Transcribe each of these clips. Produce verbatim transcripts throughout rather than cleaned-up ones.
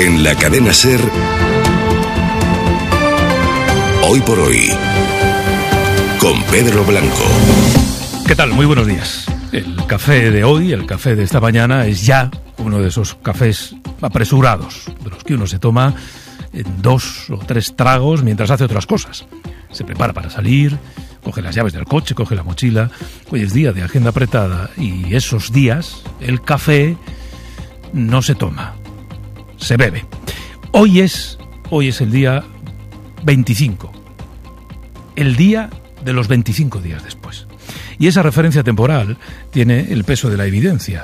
En la cadena SER, Hoy por Hoy, con Pedro Blanco. ¿Qué tal? Muy buenos días. El café de hoy, el café de esta mañana, es ya uno de esos cafés apresurados, de los que uno se toma en dos o tres tragos mientras hace otras cosas. Se prepara para salir, coge las llaves del coche, coge la mochila. Hoy es día de agenda apretada y esos días el café no se toma, se bebe. Hoy es, hoy es el día veinticinco, el día de los veinticinco días después. Y esa referencia temporal tiene el peso de la evidencia.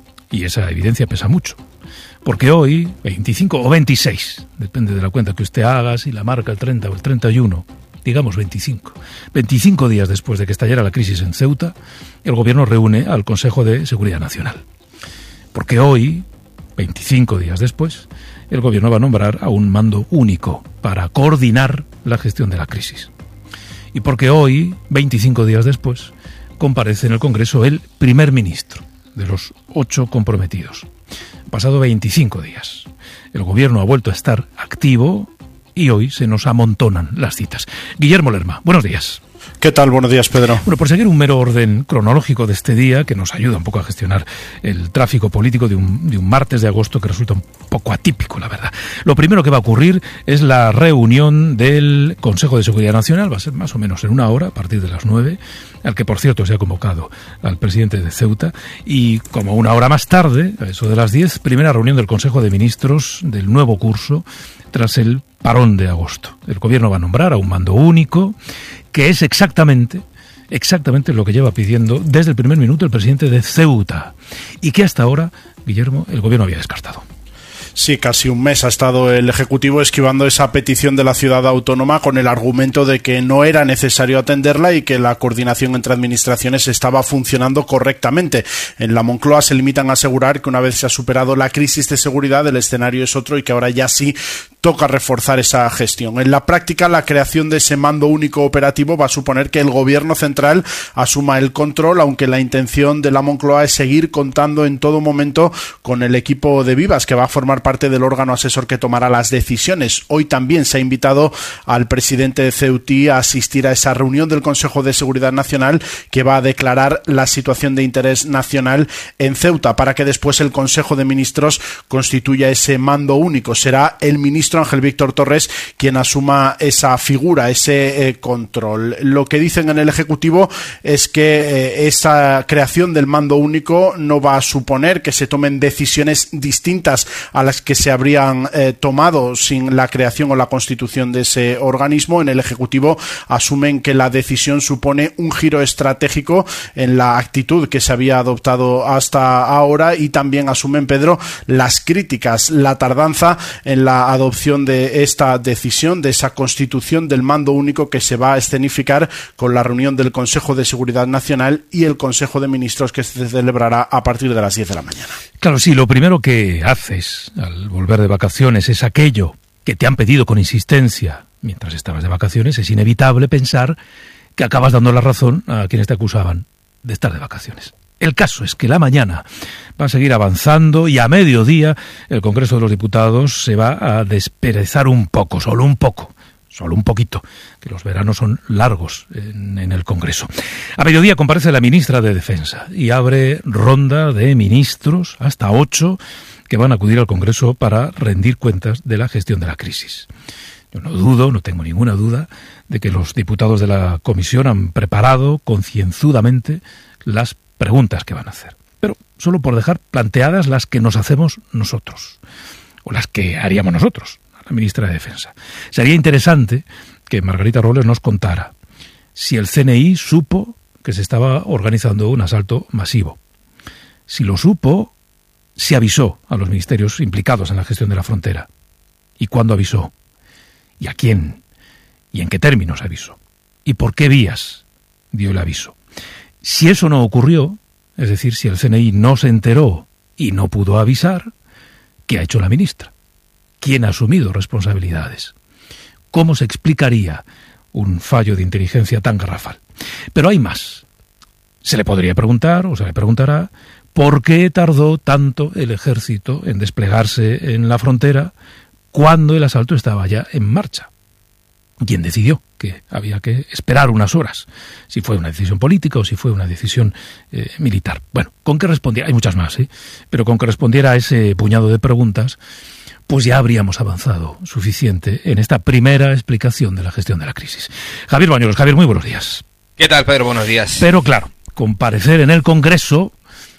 Y esa evidencia pesa mucho. Porque hoy, veinticinco o veintiséis, depende de la cuenta que usted haga, si la marca el treinta o el treinta y uno, digamos veinticinco. veinticinco días después de que estallara la crisis en Ceuta, el Gobierno reúne al Consejo de Seguridad Nacional. Porque hoy, veinticinco días después, el Gobierno va a nombrar a un mando único para coordinar la gestión de la crisis. Y porque hoy, veinticinco días después, comparece en el Congreso el primer ministro de los ocho comprometidos. Han pasado veinticinco días. El Gobierno ha vuelto a estar activo y hoy se nos amontonan las citas. Guillermo Lerma, buenos días. ¿Qué tal? Buenos días, Pedro. Bueno, por seguir un mero orden cronológico de este día, que nos ayuda un poco a gestionar el tráfico político de un, de un martes de agosto que resulta un poco atípico, la verdad. Lo primero que va a ocurrir es la reunión del Consejo de Seguridad Nacional, va a ser más o menos en una hora, a partir de las nueve, al que, por cierto, se ha convocado al presidente de Ceuta, y como una hora más tarde, a eso de las diez, primera reunión del Consejo de Ministros del nuevo curso, tras el parón de agosto. El Gobierno va a nombrar a un mando único, que es exactamente, exactamente lo que lleva pidiendo desde el primer minuto el presidente de Ceuta, y que hasta ahora, Guillermo, el Gobierno había descartado. Sí, casi un mes ha estado el Ejecutivo esquivando esa petición de la ciudad autónoma con el argumento de que no era necesario atenderla y que la coordinación entre administraciones estaba funcionando correctamente. En la Moncloa se limitan a asegurar que una vez se ha superado la crisis de seguridad, el escenario es otro y que ahora ya sí toca reforzar esa gestión. En la práctica, la creación de ese mando único operativo va a suponer que el Gobierno central asuma el control, aunque la intención de la Moncloa es seguir contando en todo momento con el equipo de Vivas, que va a formar parte del órgano asesor que tomará las decisiones. Hoy también se ha invitado al presidente de Ceutí a asistir a esa reunión del Consejo de Seguridad Nacional que va a declarar la situación de interés nacional en Ceuta, para que después el Consejo de Ministros constituya ese mando único. Será el ministro Ángel Víctor Torres quien asuma esa figura, ese eh, control. Lo que dicen en el Ejecutivo es que eh, esa creación del mando único no va a suponer que se tomen decisiones distintas a las que se habrían eh, tomado sin la creación o la constitución de ese organismo. En el Ejecutivo asumen que la decisión supone un giro estratégico en la actitud que se había adoptado hasta ahora, y también asumen, Pedro, las críticas, la tardanza en la adopción de esta decisión, de esa constitución del mando único que se va a escenificar con la reunión del Consejo de Seguridad Nacional y el Consejo de Ministros que se celebrará a partir de las diez de la mañana. Claro, sí, lo primero que haces al volver de vacaciones es aquello que te han pedido con insistencia mientras estabas de vacaciones. Es inevitable pensar que acabas dando la razón a quienes te acusaban de estar de vacaciones. El caso es que la mañana va a seguir avanzando y a mediodía el Congreso de los Diputados se va a desperezar un poco, solo un poco, solo un poquito, que los veranos son largos en, en el Congreso. A mediodía comparece la ministra de Defensa y abre ronda de ministros, hasta ocho, que van a acudir al Congreso para rendir cuentas de la gestión de la crisis. Yo no dudo, no tengo ninguna duda, de que los diputados de la comisión han preparado concienzudamente las preguntas que van a hacer, pero solo por dejar planteadas las que nos hacemos nosotros, o las que haríamos nosotros, a la ministra de Defensa. Sería interesante que Margarita Robles nos contara si el C N I supo que se estaba organizando un asalto masivo. Si lo supo, si avisó a los ministerios implicados en la gestión de la frontera. ¿Y cuándo avisó? ¿Y a quién? ¿Y en qué términos avisó? ¿Y por qué vías dio el aviso? Si eso no ocurrió, es decir, si el C N I no se enteró y no pudo avisar, ¿qué ha hecho la ministra? ¿Quién ha asumido responsabilidades? ¿Cómo se explicaría un fallo de inteligencia tan garrafal? Pero hay más. Se le podría preguntar, o se le preguntará, ¿por qué tardó tanto el ejército en desplegarse en la frontera cuando el asalto estaba ya en marcha? ¿Quién decidió que había que esperar unas horas? Si fue una decisión política o si fue una decisión eh, militar. Bueno, con que respondiera, hay muchas más, ¿eh? pero con que respondiera a ese puñado de preguntas, pues ya habríamos avanzado suficiente en esta primera explicación de la gestión de la crisis. Javier Bañuelos. Javier, muy buenos días. ¿Qué tal, Pedro? Buenos días. Pero claro, comparecer en el Congreso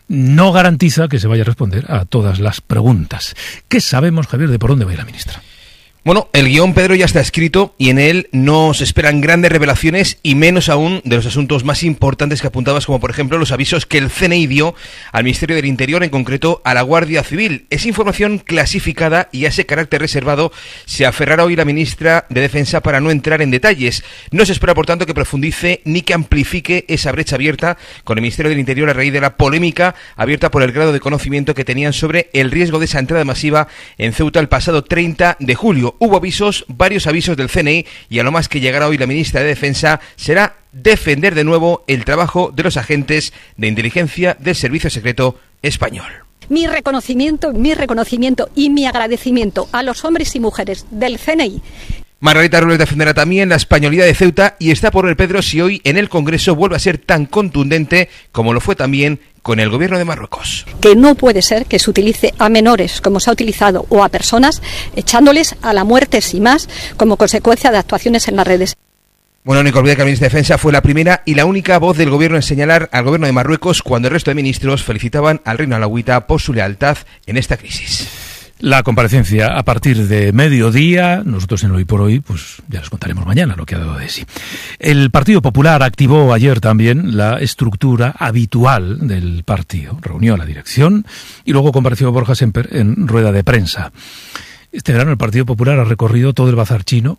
no garantiza que se vaya a responder a todas las preguntas. ¿Qué sabemos, Javier, de por dónde va a ir la ministra? Bueno, el guión, Pedro, ya está escrito y en él no se esperan grandes revelaciones y menos aún de los asuntos más importantes que apuntabas, como por ejemplo los avisos que el C N I dio al Ministerio del Interior, en concreto a la Guardia Civil. Es información clasificada y a ese carácter reservado se aferrará hoy la ministra de Defensa para no entrar en detalles. No se espera, por tanto, que profundice ni que amplifique esa brecha abierta con el Ministerio del Interior a raíz de la polémica abierta por el grado de conocimiento que tenían sobre el riesgo de esa entrada masiva en Ceuta el pasado treinta de julio. Hubo avisos, varios avisos del C N I, y a lo más que llegará hoy la ministra de Defensa será defender de nuevo el trabajo de los agentes de inteligencia del Servicio Secreto Español. Mi reconocimiento, mi reconocimiento y mi agradecimiento a los hombres y mujeres del C N I. Margarita Robles defenderá también la españolidad de Ceuta y está por ver, Pedro, si hoy en el Congreso vuelve a ser tan contundente como lo fue también con el gobierno de Marruecos. Que no puede ser que se utilice a menores como se ha utilizado o a personas echándoles a la muerte sin más como consecuencia de actuaciones en las redes. Bueno, no hay que olvidar que la ministra de Defensa fue la primera y la única voz del gobierno en señalar al gobierno de Marruecos cuando el resto de ministros felicitaban al reino alauita por su lealtad en esta crisis. La comparecencia a partir de mediodía, nosotros en Hoy por Hoy, pues ya les contaremos mañana lo que ha dado de sí. El Partido Popular activó ayer también la estructura habitual del partido. Reunió a la dirección y luego compareció Borja Sémper en rueda de prensa. Este verano el Partido Popular ha recorrido todo el bazar chino,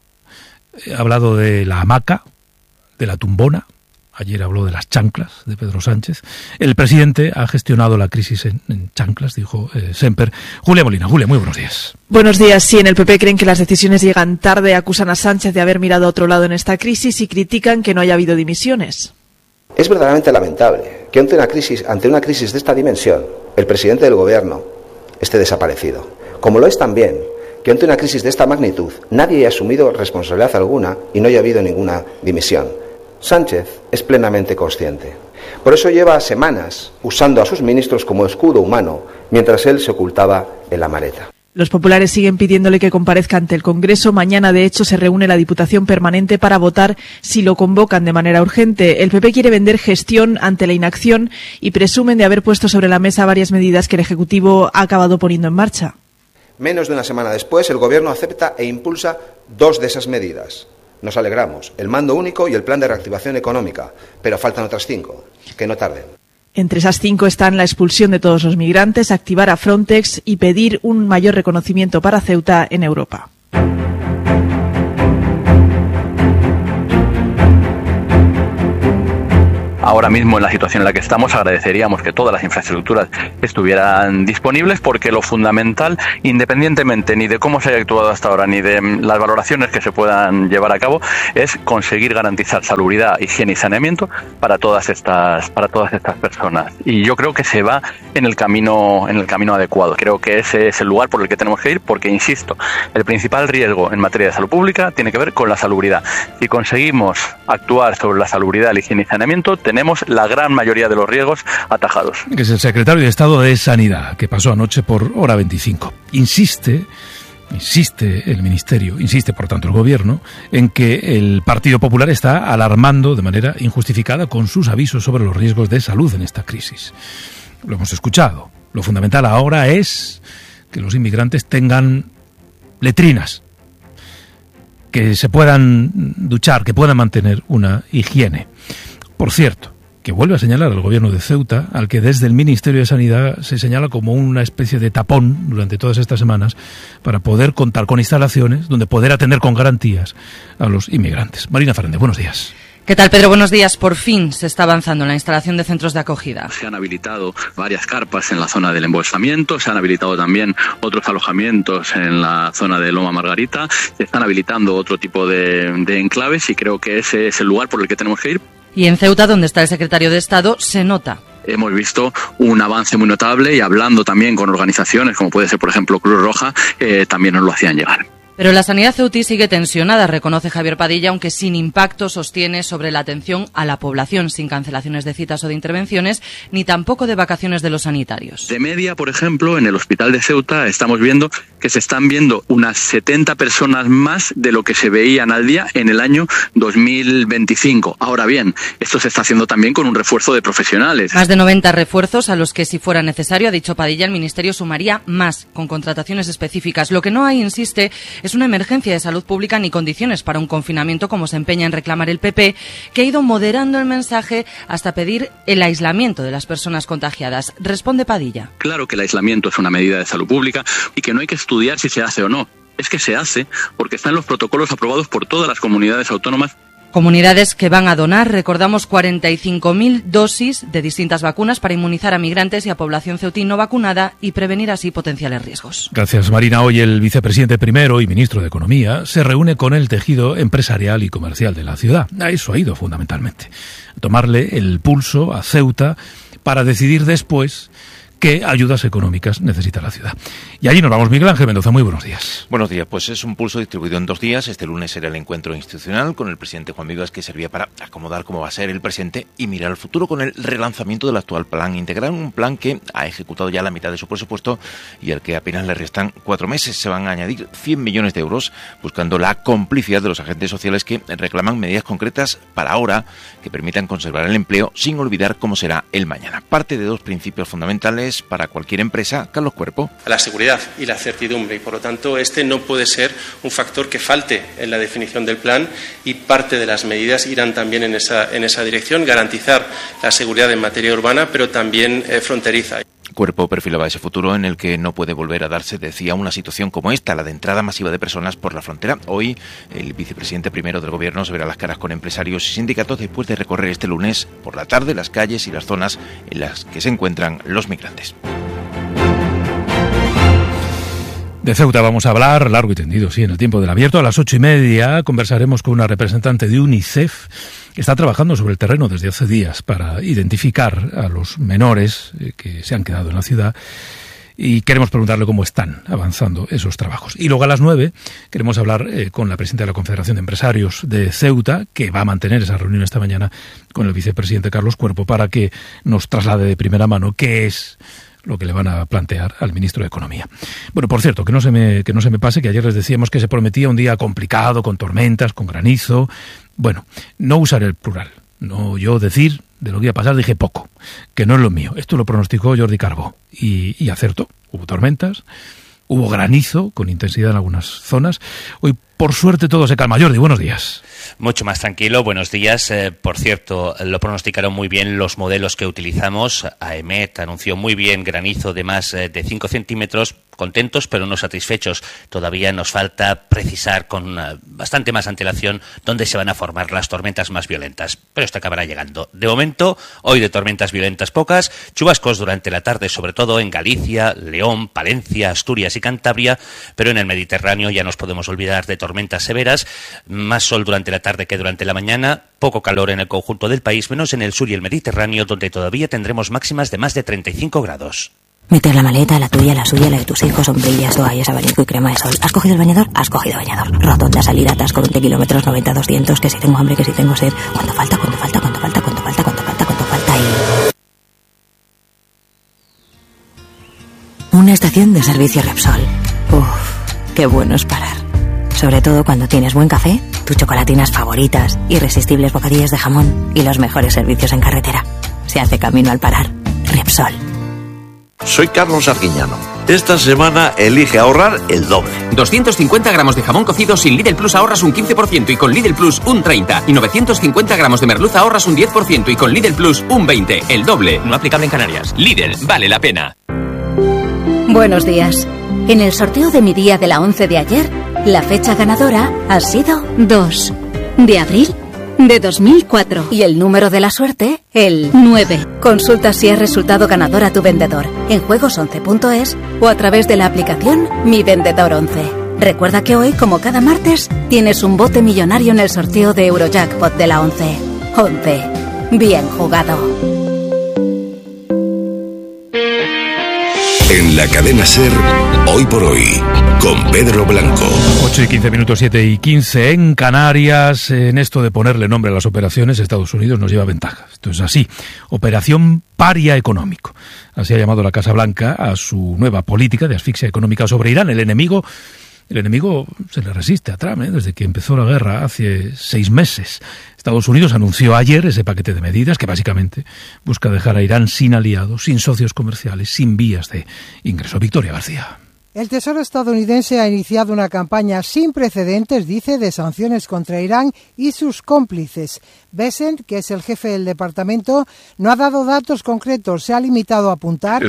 ha hablado de la hamaca, de la tumbona. Ayer habló de las chanclas de Pedro Sánchez. El presidente ha gestionado la crisis en, en chanclas, dijo eh, Sémper. Julia Molina. Julia, muy buenos días. Buenos días. Sí, en el P P creen que las decisiones llegan tarde, acusan a Sánchez de haber mirado a otro lado en esta crisis y critican que no haya habido dimisiones. Es verdaderamente lamentable que ante una crisis, ante una crisis de esta dimensión, el presidente del gobierno esté desaparecido. Como lo es también que ante una crisis de esta magnitud nadie haya asumido responsabilidad alguna y no haya habido ninguna dimisión. Sánchez es plenamente consciente. Por eso lleva semanas usando a sus ministros como escudo humano, mientras él se ocultaba en la maleta. Los populares siguen pidiéndole que comparezca ante el Congreso. Mañana, de hecho, se reúne la Diputación Permanente para votar si lo convocan de manera urgente. El P P quiere vender gestión ante la inacción y presumen de haber puesto sobre la mesa varias medidas que el Ejecutivo ha acabado poniendo en marcha. Menos de una semana después, el Gobierno acepta e impulsa dos de esas medidas. Nos alegramos, el mando único y el plan de reactivación económica, pero faltan otras cinco, que no tarden. Entre esas cinco están la expulsión de todos los migrantes, activar a Frontex y pedir un mayor reconocimiento para Ceuta en Europa. Ahora mismo, en la situación en la que estamos, agradeceríamos que todas las infraestructuras estuvieran disponibles, porque lo fundamental, independientemente ni de cómo se haya actuado hasta ahora ni de las valoraciones que se puedan llevar a cabo, es conseguir garantizar salubridad, higiene y saneamiento para todas estas para todas estas personas. Y yo creo que se va en el camino en el camino adecuado. Creo que ese es el lugar por el que tenemos que ir, porque, insisto, el principal riesgo en materia de salud pública tiene que ver con la salubridad. Si conseguimos actuar sobre la salubridad, la higiene y saneamiento, tenemos la gran mayoría de los riesgos atajados. Que es el secretario de Estado de Sanidad, que pasó anoche por Hora veinticinco. Insiste, insiste el Ministerio, insiste por tanto el Gobierno, en que el Partido Popular está alarmando de manera injustificada con sus avisos sobre los riesgos de salud en esta crisis. Lo hemos escuchado. Lo fundamental ahora es que los inmigrantes tengan letrinas, que se puedan duchar, que puedan mantener una higiene. Por cierto, que vuelve a señalar al gobierno de Ceuta, al que desde el Ministerio de Sanidad se señala como una especie de tapón durante todas estas semanas para poder contar con instalaciones donde poder atender con garantías a los inmigrantes. Marina Fernández, buenos días. ¿Qué tal, Pedro? Buenos días. Por fin se está avanzando en la instalación de centros de acogida. Se han habilitado varias carpas en la zona del embolsamiento, se han habilitado también otros alojamientos en la zona de Loma Margarita, se están habilitando otro tipo de, de enclaves y creo que ese es el lugar por el que tenemos que ir. Y en Ceuta, donde está el secretario de Estado, se nota hemos visto un avance muy notable y hablando también con organizaciones como puede ser, por ejemplo, Cruz Roja, eh, también nos lo hacían llegar. Pero la sanidad ceutí sigue tensionada, reconoce Javier Padilla, aunque sin impacto, sostiene, sobre la atención a la población, sin cancelaciones de citas o de intervenciones, ni tampoco de vacaciones de los sanitarios. De media, por ejemplo, en el hospital de Ceuta estamos viendo que se están viendo unas setenta personas más de lo que se veían al día en el año dos mil veinticinco. Ahora bien, esto se está haciendo también con un refuerzo de profesionales. Más de noventa refuerzos a los que, si fuera necesario, ha dicho Padilla, el Ministerio sumaría más, con contrataciones específicas. Lo que no hay, insiste, es una emergencia de salud pública ni condiciones para un confinamiento, como se empeña en reclamar el P P, que ha ido moderando el mensaje hasta pedir el aislamiento de las personas contagiadas. Responde Padilla. Claro que el aislamiento es una medida de salud pública y que no hay que estudiar si se hace o no. Es que se hace porque están los protocolos aprobados por todas las comunidades autónomas. Comunidades que van a donar, recordamos, cuarenta y cinco mil dosis de distintas vacunas para inmunizar a migrantes y a población ceutí no vacunada y prevenir así potenciales riesgos. Gracias, Marina. Hoy el vicepresidente primero y ministro de Economía se reúne con el tejido empresarial y comercial de la ciudad. A eso ha ido fundamentalmente. A tomarle el pulso a Ceuta para decidir después qué ayudas económicas necesita la ciudad. Y allí nos vamos. Miguel Ángel Mendoza, muy buenos días. Buenos días. Pues es un pulso distribuido en dos días. Este lunes será el encuentro institucional con el presidente Juan Vivas, que servía para acomodar cómo va a ser el presente y mirar al futuro con el relanzamiento del actual plan integral, un plan que ha ejecutado ya la mitad de su presupuesto y al que apenas le restan cuatro meses. Se van a añadir cien millones de euros buscando la complicidad de los agentes sociales que reclaman medidas concretas para ahora que permitan conservar el empleo sin olvidar cómo será el mañana. Parte de dos principios fundamentales para cualquier empresa. Carlos Cuerpo. La seguridad y la certidumbre, y por lo tanto este no puede ser un factor que falte en la definición del plan, y parte de las medidas irán también en esa, en esa dirección, garantizar la seguridad en materia urbana, pero también eh, fronteriza. Cuerpo perfilaba ese futuro en el que no puede volver a darse, decía, una situación como esta, la de entrada masiva de personas por la frontera. Hoy el vicepresidente primero del Gobierno se verá las caras con empresarios y sindicatos después de recorrer este lunes por la tarde las calles y las zonas en las que se encuentran los migrantes. De Ceuta vamos a hablar largo y tendido, sí, en el tiempo del abierto. A las ocho y media conversaremos con una representante de UNICEF que está trabajando sobre el terreno desde hace días para identificar a los menores que se han quedado en la ciudad, y queremos preguntarle cómo están avanzando esos trabajos. Y luego a las nueve queremos hablar eh, con la presidenta de la Confederación de Empresarios de Ceuta, que va a mantener esa reunión esta mañana con el vicepresidente Carlos Cuerpo, para que nos traslade de primera mano qué es lo que le van a plantear al ministro de Economía. Bueno, por cierto, que no se me, que no se me pase, que ayer les decíamos que se prometía un día complicado, con tormentas, con granizo. Bueno, no usaré el plural. No, yo decir de lo que iba a pasar dije poco, que no es lo mío. Esto lo pronosticó Jordi Carbó y, y acertó. Hubo tormentas, hubo granizo con intensidad en algunas zonas. Hoy, por suerte, todo se calma. Jordi, buenos días. Mucho más tranquilo, buenos días. Eh, por cierto, lo pronosticaron muy bien los modelos que utilizamos. AEMET anunció muy bien granizo de más eh, de cinco centímetros. Contentos, pero no satisfechos. Todavía nos falta precisar con uh, bastante más antelación dónde se van a formar las tormentas más violentas. Pero esto acabará llegando. De momento, hoy de tormentas violentas pocas, chubascos durante la tarde, sobre todo en Galicia, León, Palencia, Asturias y Cantabria, pero en el Mediterráneo ya nos podemos olvidar de tormentas severas. Más sol durante la tarde que durante la mañana, poco calor en el conjunto del país, menos en el sur y el Mediterráneo, donde todavía tendremos máximas de más de treinta y cinco grados. Meter la maleta, la tuya, la suya, la de tus hijos, sombrillas, toallas, abanico y crema de sol. ¿Has cogido el bañador? Has cogido bañador. Rotonda, salida, atasco, veinte kilómetros, noventa, doscientos, que si tengo hambre, que si tengo sed. ¿Cuánto falta? ¿Cuánto falta? ¿Cuánto falta? ¿Cuánto falta? ¿Cuánto falta? ¿Cuánto falta? Y... una estación de servicio Repsol. Uff, qué bueno es parar. Sobre todo cuando tienes buen café, tus chocolatinas favoritas, irresistibles bocadillas de jamón y los mejores servicios en carretera. Se hace camino al parar. Repsol. Soy Carlos Arguiñano. Esta semana elige ahorrar el doble. doscientos cincuenta gramos de jamón cocido sin Lidl Plus ahorras un quince por ciento y con Lidl Plus un treinta por ciento. Y novecientos cincuenta gramos de merluza ahorras un diez por ciento y con Lidl Plus un veinte por ciento. El doble. No aplicable en Canarias. Lidl, vale la pena. Buenos días. En el sorteo de mi día de la once de ayer, la fecha ganadora ha sido dos de abril de dos mil cuatro. Y el número de la suerte, el nueve. Consulta si es resultado ganador a tu vendedor en juegos once punto es o a través de la aplicación Mi Vendedor once. Recuerda que hoy, como cada martes, tienes un bote millonario en el sorteo de Eurojackpot de la once. once. Bien jugado. En la cadena SER, Hoy por Hoy, con Pedro Blanco. ocho y quince minutos, siete y quince en Canarias. En esto de ponerle nombre a las operaciones, Estados Unidos nos lleva ventaja. Esto es así. Operación Paria Económico. Así ha llamado la Casa Blanca a su nueva política de asfixia económica sobre Irán. El enemigo... El enemigo se le resiste a Trump, ¿eh? Desde que empezó la guerra hace seis meses. Estados Unidos anunció ayer ese paquete de medidas que básicamente busca dejar a Irán sin aliados, sin socios comerciales, sin vías de ingreso. Victoria García. El Tesoro estadounidense ha iniciado una campaña sin precedentes, dice, de sanciones contra Irán y sus cómplices. Bessent, que es el jefe del departamento, no ha dado datos concretos, se ha limitado a apuntar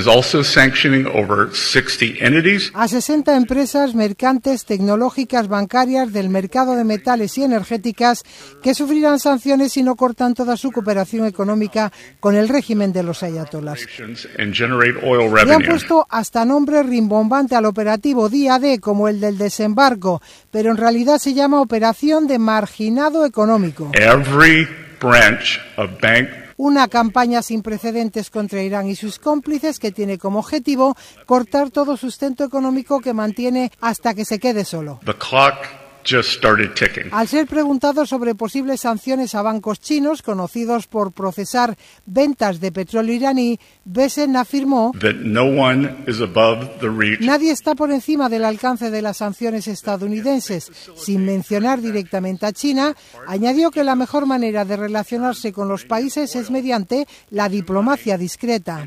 a sesenta empresas mercantes, tecnológicas, bancarias, del mercado de metales y energéticas que sufrirán sanciones si no cortan toda su cooperación económica con el régimen de los ayatolás. Le han puesto hasta nombre rimbombante al operativo día D, como el del desembarco, pero en realidad se llama Operación de Marginado Económico. Every branch of bank Una campaña sin precedentes contra Irán y sus cómplices que tiene como objetivo cortar todo sustento económico que mantiene hasta que se quede solo. The clock just started ticking. Al ser preguntado sobre posibles sanciones a bancos chinos conocidos por procesar ventas de petróleo iraní, Bessent afirmó That no one is above the reach. Nadie está por encima del alcance de las sanciones estadounidenses. Sin mencionar directamente a China, añadió que la mejor manera de relacionarse con los países es mediante la diplomacia discreta.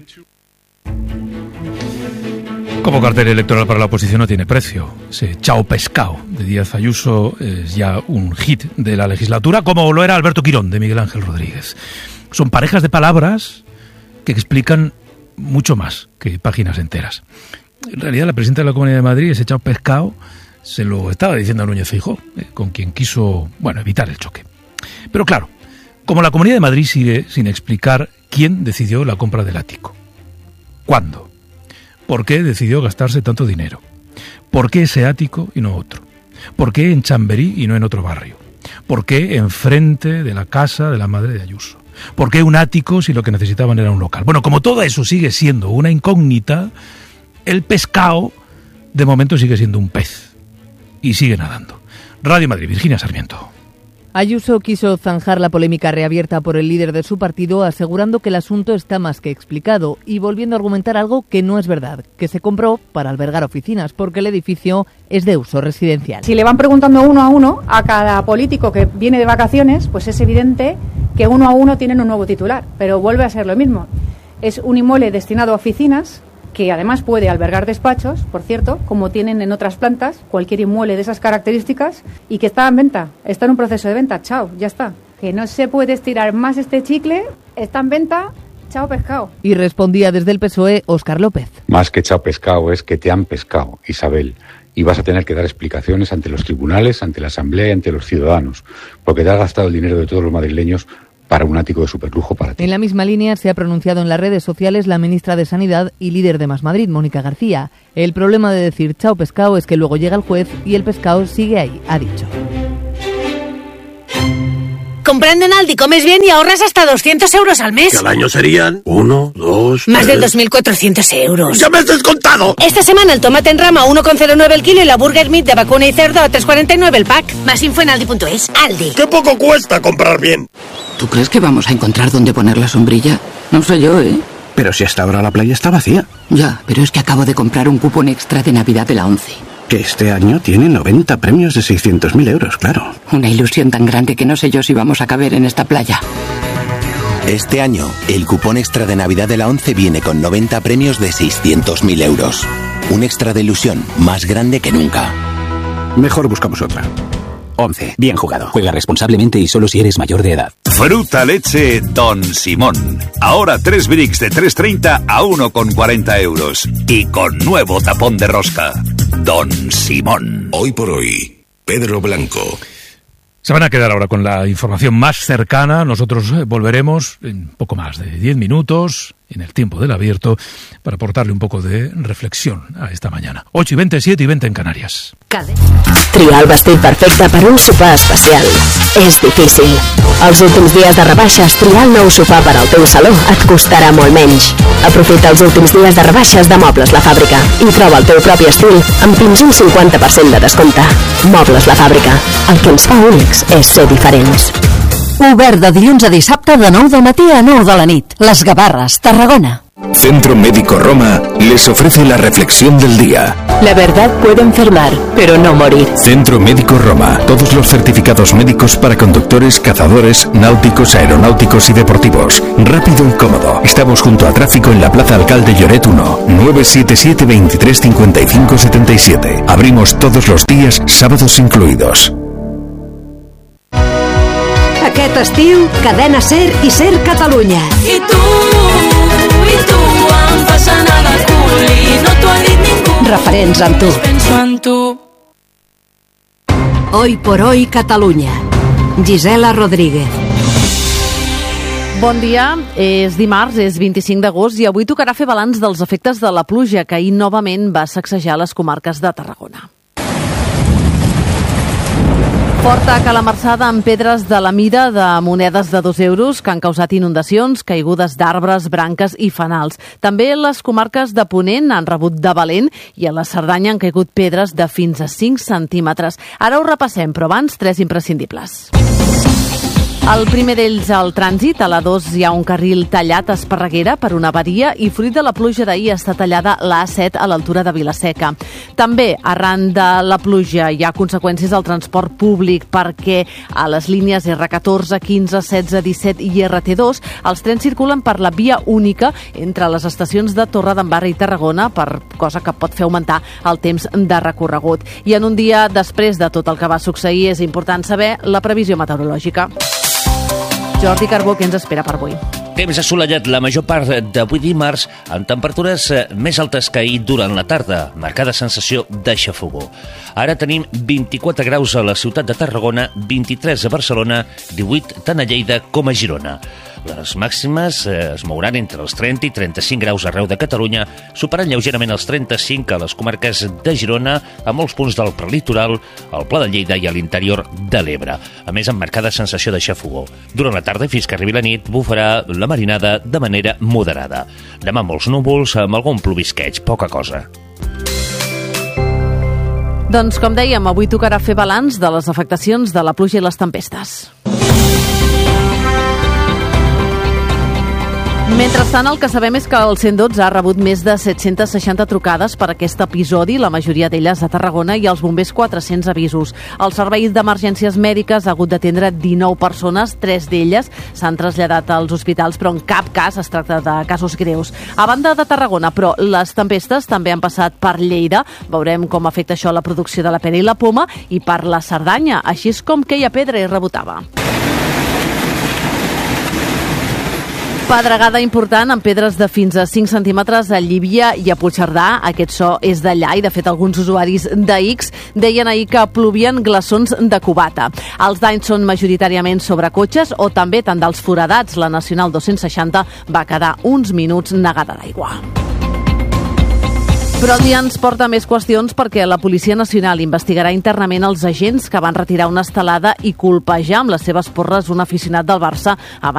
Como cartel electoral para la oposición no tiene precio. Ese chao pescado de Díaz Ayuso es ya un hit de la legislatura, como lo era Alberto Quirón de Miguel Ángel Rodríguez. Son parejas de palabras que explican mucho más que páginas enteras. En realidad, la presidenta de la Comunidad de Madrid, ese chao pescado, se lo estaba diciendo a Núñez Feijóo, eh, con quien quiso, bueno, evitar el choque. Pero claro, como la Comunidad de Madrid sigue sin explicar quién decidió la compra del ático, cuándo, ¿por qué decidió gastarse tanto dinero? ¿Por qué ese ático y no otro? ¿Por qué en Chamberí y no en otro barrio? ¿Por qué enfrente de la casa de la madre de Ayuso? ¿Por qué un ático si lo que necesitaban era un local? Bueno, como todo eso sigue siendo una incógnita, el pescado de momento sigue siendo un pez y sigue nadando. Radio Madrid, Virginia Sarmiento. Ayuso quiso zanjar la polémica reabierta por el líder de su partido, asegurando que el asunto está más que explicado y volviendo a argumentar algo que no es verdad, que se compró para albergar oficinas, porque el edificio es de uso residencial. Si le van preguntando uno a uno a cada político que viene de vacaciones, pues es evidente que uno a uno tienen un nuevo titular, pero vuelve a ser lo mismo. Es un inmueble destinado a oficinas, que además puede albergar despachos, por cierto, como tienen en otras plantas, cualquier inmueble de esas características, y que está en venta, está en un proceso de venta, chao, ya está. Que no se puede estirar más este chicle, está en venta, chao pescado. Y respondía desde el P S O E Óscar López. Más que chao pescado es que te han pescado, Isabel, y vas a tener que dar explicaciones ante los tribunales, ante la Asamblea y ante los ciudadanos, porque te has gastado el dinero de todos los madrileños para un ático de superlujo para ti. En la misma línea se ha pronunciado en las redes sociales la ministra de Sanidad y líder de Más Madrid, Mónica García. El problema de decir chao pescado es que luego llega el juez y el pescado sigue ahí, ha dicho. Comprando en Aldi comes bien y ahorras hasta doscientos euros al mes. Que al año serían uno, dos... Más tres... de dos mil cuatrocientos euros. ¡Ya me has descontado! Esta semana el tomate en rama a uno coma cero nueve el kilo y la burger meat de vacuna y cerdo a tres coma cuarenta y nueve el pack. Más info en aldi punto es. Aldi. ¡Qué poco cuesta comprar bien! ¿Tú crees que vamos a encontrar dónde poner la sombrilla? No sé yo, ¿eh? Pero si hasta ahora la playa está vacía. Ya, pero es que acabo de comprar un cupón extra de Navidad de la ONCE. Que este año tiene noventa premios de seiscientos mil euros, claro. Una ilusión tan grande que no sé yo si vamos a caber en esta playa. Este año, el cupón extra de Navidad de la ONCE viene con noventa premios de seiscientos mil euros. Un extra de ilusión más grande que nunca. Mejor buscamos otra. ONCE. Bien jugado. Juega responsablemente y solo si eres mayor de edad. Fruta leche Don Simón. Ahora tres bricks de tres treinta a uno con cuarenta euros. Y con nuevo tapón de rosca. Don Simón. Hoy por hoy, Pedro Blanco. Se van a quedar ahora con la información más cercana. Nosotros volveremos en poco más de diez minutos, en el tiempo del abierto, para aportarle un poco de reflexión a esta mañana. ocho y veinte, siete y veinte en Canarias. Trial vestit perfecte per un sopar especial. és difícil. Els últims dies de rebaixes, triar el nou sofà per al teu saló et costarà molt menys. Aprofita els últims dies de rebaixes de Mobles La Fàbrica i troba el teu propi estil amb fins un cinquanta per cent de descompte. Mobles La Fàbrica. El que ens fa únics és ser diferents. Obert de dilluns a dissabte de nou del matí a nou de la nit. Les Gavarres, Tarragona. Centro Médico Roma les ofrece la reflexión del día. La verdad puede enfermar, pero no morir. Centro Médico Roma. Todos los certificados médicos para conductores, cazadores, náuticos, aeronáuticos y deportivos. Rápido y cómodo. Estamos junto a tráfico en la Plaza Alcalde Lloret uno. nueve siete siete, veintitrés cincuenta y cinco setenta y siete. Abrimos todos los días, sábados incluidos. Aquest estiu, Cadena Ser i Ser Catalunya. I tu, i tu em fas anar de cul i no t'ho ha dit ningú. Referents amb tu. Penso en tu. Hoy por hoy Catalunya. Gisela Rodríguez. Bon dia, és dimarts, és vint-i-cinc d'agost i avui tocarà fer balanç dels efectes de la pluja que ahir novament va sacsejar les comarques de Tarragona. Forta calamarsada amb pedres de la mida de monedes de dos euros que han causat inundacions, caigudes d'arbres, branques i fanals. També les comarques de Ponent han rebut de valent i a la Cerdanya han caigut pedres de fins a cinc centímetres. Ara ho repassem, però abans tres imprescindibles. El primer d'ells, al trànsit. A la dos hi ha un carril tallat a Esparreguera per una avaria i fruit de la pluja d'ahir està tallada l'A set a l'altura de Vilaseca. També, arran de la pluja, hi ha conseqüències al transport públic perquè a les línies erre catorze, quinze, setze, disset i erre te dos els trens circulen per la via única entre les estacions de Torredembarra i Tarragona, per cosa que pot fer augmentar el temps de recorregut. I en un dia després de tot el que va succeir és important saber la previsió meteorològica. Jordi Carbó, què ens espera per avui? Temps assolellat la major part d'avui dimarts, amb temperatures més altes que ahir durant la tarda, marcada sensació de xafogor. Ara tenim vint-i-quatre graus a la ciutat de Tarragona, vint-i-tres a Barcelona, divuit tant a Lleida com a Girona. Les màximes es mouran entre els trenta i trenta-cinc graus arreu de Catalunya, superant lleugerament els trenta-cinc a les comarques de Girona, a molts punts del prelitoral, al Pla de Lleida i a l'interior de l'Ebre. A més, amb marcada sensació de xafogor. Durant la tarda, fins que arribi la nit, bufarà la marinada de manera moderada. Demà molts núvols amb algun plovisqueig, poca cosa. Doncs, com dèiem, avui tocarà fer balanç de les afectacions de la pluja i les tempestes. Mentrestant, el que sabem és que el cent dotze ha rebut més de set-centes seixanta trucades per aquest episodi, la majoria d'elles a Tarragona, i els bombers quatre-cents avisos. El servei d'emergències mèdiques ha hagut d'atendre dinou persones, tres d'elles s'han traslladat als hospitals, però en cap cas es tracta de casos greus. A banda de Tarragona, però, les tempestes també han passat per Lleida. Veurem com afecta això la producció de la pera i la poma, i per la Cerdanya, així és com queia pedra i rebotava. Pedregada important amb pedres de fins a cinc centímetres a Llívia i a Puigcerdà. Aquest so és d'allà i, de fet, alguns usuaris d'X deien ahir que plovien glaçons de cubata. Els danys són majoritàriament sobre cotxes o també tant dels foradats. La Nacional dos-cents seixanta va quedar uns minuts negada d'aigua. Però el dia ens porta més qüestions perquè la Policia Nacional investigarà internament els agents que van retirar una estelada i colpejar amb les seves porres un aficionat del Barça abans